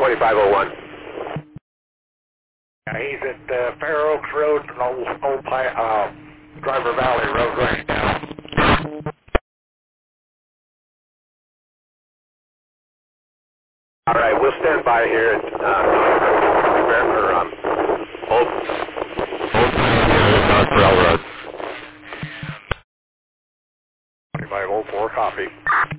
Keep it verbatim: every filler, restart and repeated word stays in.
twenty-five oh one. Yeah, he's at uh, Fair Oaks Road and Old, Old Pi uh, Driver Valley Road right now. All right, we'll stand by here at uh, or, um, Old, Old Pioneer North Railroad. twenty-five oh four, copy.